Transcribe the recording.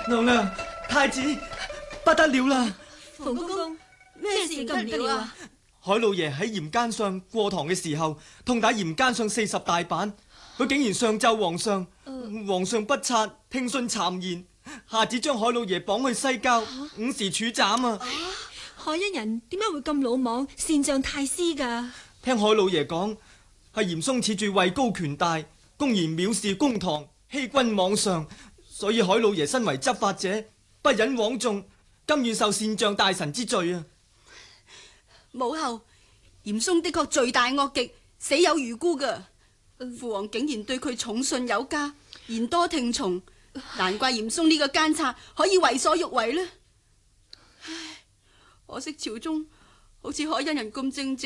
娘娘，太子不得了啦！ 馮公公，咩事咁唔了啊？ 海老爺喺鹽奸上過堂嘅時候，痛打鹽奸上40大板，佢竟然上奏皇上，皇上不察，聽信讒言，下旨將海老爺綁去西郊，5時處斬啊！ 海一人點解會咁魯莽，擅仗太師噶？ 聽海老爺講，係嚴嵩恃住位高權大，公然藐視公堂，欺君罔上，所以海老爺身為執法者，不忍枉眾，甘願受擅仗大臣之罪啊！ 母后，嚴嵩的確罪大惡極，死有餘辜噶。父王竟然對佢寵信有加，言多聽從，難怪嚴嵩呢個奸賊可以為所欲為呢。唉，可惜朝中好似海欣人咁正直。